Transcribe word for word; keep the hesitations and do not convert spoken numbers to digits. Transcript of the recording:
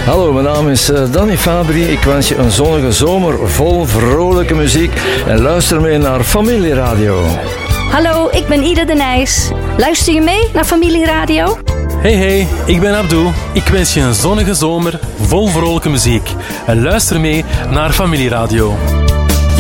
Hallo, mijn naam is Danny Fabri. Ik wens je een zonnige zomer vol vrolijke muziek en luister mee naar Familieradio. Hallo, ik ben Ida de Nijs. Luister je mee naar Familieradio? Hey hey, ik ben Abdou. Ik wens je een zonnige zomer vol vrolijke muziek en luister mee naar Familieradio.